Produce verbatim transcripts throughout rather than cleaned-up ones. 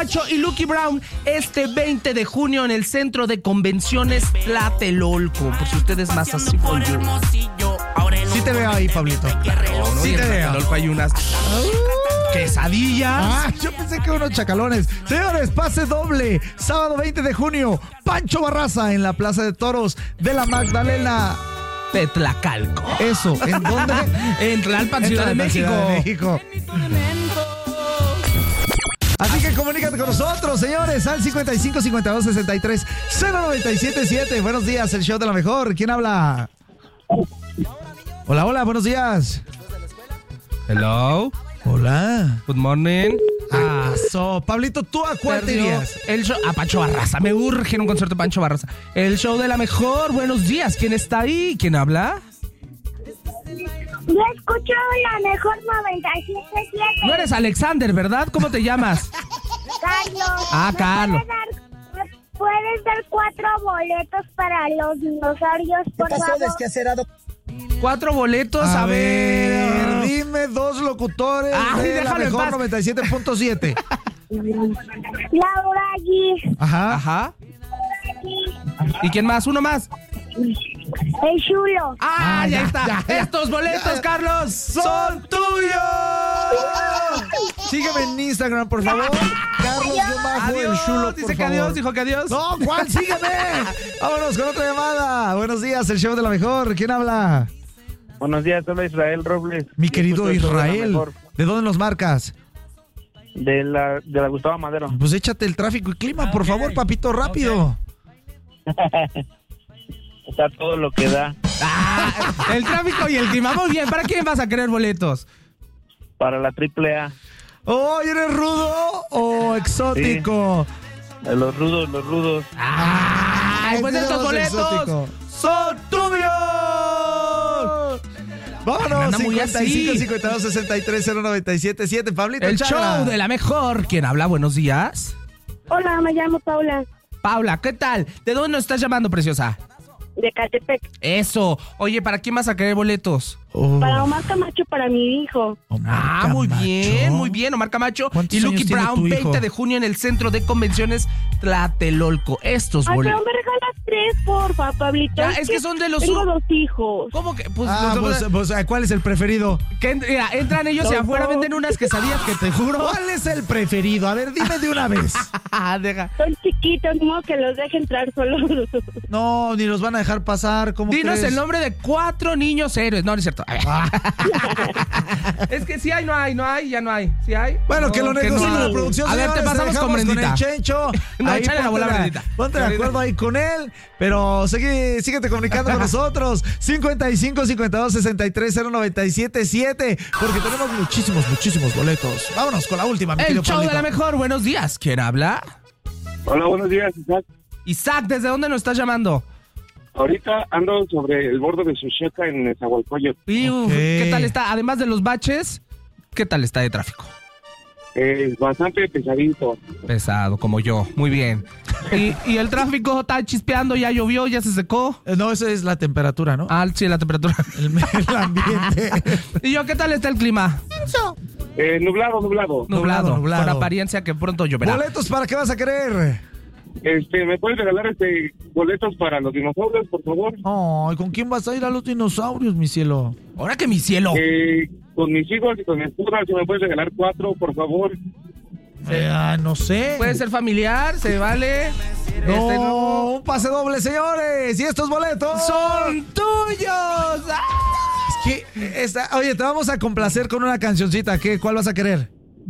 Camacho y Lucky Brown este veinte de junio en el Centro de Convenciones Tlatelolco. Por si usted es más así como yo. Sí te veo ahí, Pablito. Claro, ¿no? Sí Y en te veo. Tlatelolco hay unas quesadillas. Ah, yo pensé que unos chacalones. Señores, pase doble. Sábado veinte de junio, Pancho Barraza en la Plaza de Toros de la Magdalena. De Tlacalco. Eso, ¿en dónde? En Tlalpan, Ciudad de En México. Ciudad de México. Así que comunícate con nosotros, señores, al cincuenta y cinco, cincuenta y dos, sesenta y tres, cero noventa y siete siete. Buenos días, el show de la mejor. ¿Quién habla? Hola, hola, buenos días. Hello. Hola. Good morning. Ah, so, Pablito, ¿tú a cuál te Perdió irías? El show a Pancho Barraza. Me urge en un concierto de Pancho Barraza. El show de la mejor. Buenos días. ¿Quién está ahí? ¿Quién habla? Yo escucho la mejor noventa y siete punto siete. No eres Alexander, ¿verdad? ¿Cómo te llamas? Carlos. Ah, ¿me Carlos. Puedes dar, me puedes dar cuatro boletos para los dinosaurios, por favor? Cuatro boletos. A, A, ver. ver, dime dos locutores Ay, de la déjalo en mejor paz. noventa y siete punto siete. Laura G. Ajá. Ajá. ¿Y quién más? ¿Uno más? El chulo. ¡Ah, Ah, ya, ya, está! ya. ¡Estos boletos, Carlos, son tuyos! Sígueme en Instagram, por favor. Carlos yo bajo el Adiós, chulo, por dice que favor. adiós, dijo que adiós. No, ¿cuál? Sígueme. Vámonos con otra llamada. Buenos días, el show de la mejor. ¿Quién habla? Buenos días, habla Israel Robles. Mi querido Justo el show de la Israel. mejor. ¿De dónde nos marcas? De la, de la Gustavo Madero. Pues échate el tráfico y clima, por favor, papito, rápido. Está todo lo que da. Ah, el tráfico y el clima. Muy bien, ¿para quién vas a querer boletos? Para la triple A. Oh, ¿eres rudo o exótico? De los rudos, los rudos. ¡Ay, pues tenemos estos boletos exótico. son tuyos! Vámonos, Anda muy cincuenta y cinco, así. cincuenta y dos, sesenta y tres, cero noventa y siete siete. Pablito, El Chagra. show de la mejor. ¿Quién habla? Buenos días. Hola, me llamo Paula. Paula, ¿qué tal? ¿De dónde nos estás llamando, preciosa? De Catepec. Eso. Oye, ¿para quién vas a querer boletos? Oh, Para Omar Camacho, para mi hijo. Omar Ah, muy Camacho. bien, muy bien. Omar Camacho ¿Cuántos y Lucky años tiene Brown, tu hijo? veinte de junio en el Centro de Convenciones Tlatelolco. Estos Ay, pero boletos. me regalas tres, porfa, Pablito. Ya, es que son de los Tengo u- dos hijos. ¿Cómo que? Pues, Ah, los- pues, pues, ¿cuál es el preferido? que ent- mira, entran ellos y Los afuera dos. venden unas quesadillas que te juro. ¿Cuál es el preferido? A ver, dime de una vez. Deja. Son chiquitos, no que los deje entrar solos. No, ni los van a dejar pasar. ¿Cómo Dinos crees? el nombre de cuatro niños héroes. No, no es cierto. A ver. Es que si hay, no hay, no hay, ya no hay. Si hay. Bueno, no, que lo negocie no con la hay. producción. A ver, te señores, pasamos dejamos con Brendita. el Chencho. No, Ahí échale la ponte bola, la- Brendita. Ponte de Brendita. acuerdo ahí con él. Pero sigue, síguete comunicando con nosotros. cincuenta y cinco, cincuenta y dos, sesenta y tres, cero noventa y siete siete. Porque tenemos muchísimos, muchísimos boletos. Vámonos con la última, mi El querido show de Pablito. la mejor. Buenos días. ¿Quién habla? Hola, buenos días, Isaac. Isaac, ¿desde dónde nos estás llamando? Ahorita ando sobre el borde de Xuxeca en Nezahualcóyotl. Y, uf, Ok. ¿qué tal está? Además de los baches, ¿qué tal está de tráfico? Es bastante pesadito. Pesado, como yo. Muy bien. ¿Y, y el tráfico está chispeando? ¿Ya llovió? ¿Ya se secó? Eh, No, esa es la temperatura, ¿no? Ah, sí, la temperatura. El, el ambiente. ¿Y yo qué tal está el clima? Eh, nublado, nublado. Nublado, nublado. con apariencia que pronto lloverá. ¿Boletos para qué vas a querer? Este, ¿me puedes regalar este boletos para los dinosaurios, por favor? Ay, ¿con quién vas a ir a los dinosaurios, mi cielo? Ahora que mi cielo. Eh, con mis hijos y con mi esposa, si me puedes regalar cuatro, por favor. Eh, ah, no sé. Puede ser familiar, se vale. No, Este, no. un pase doble, señores. Y estos boletos ¡Son tuyos! ¡Ah! Es que esta- oye, te vamos a complacer con una cancioncita. ¿Qué? ¿Cuál vas a querer?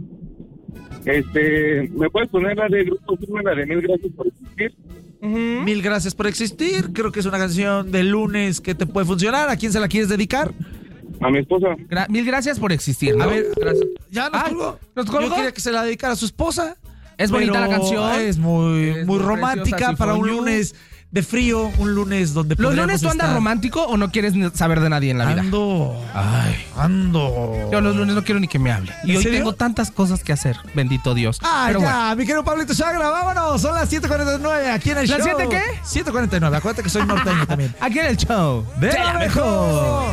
Este, ¿me puedes poner la de Grupo Firme, la de Mil Gracias por Existir? Ujú. Mil gracias por existir. Creo que es una canción de lunes que te puede funcionar. ¿A quién se la quieres dedicar? A mi esposa. Gra- mil gracias por existir. A ¿no? ver, Gracias. Ya nos Ay, colgó. ¿nos colgó? Yo quería que se la dedicara a su esposa. Es bonita pero la canción. Es muy, Es muy muy romántica preciosa, para un Sifonyu. lunes de frío, un lunes donde ¿Los podríamos lunes tú andas estar- romántico o no quieres ni saber de nadie en la vida? Ando. Ay. Ando. Yo los lunes no quiero ni que me hable. Y ¿En hoy serio? tengo tantas cosas que hacer. Bendito Dios. Ah, Pero ya, bueno. mi querido Pablito Chagra, vámonos. Son las siete cuarenta y nueve aquí en el ¿Las show. siete qué? siete cuarenta y nueve. Acuérdate que soy norteño también. Aquí en el show De la mejor.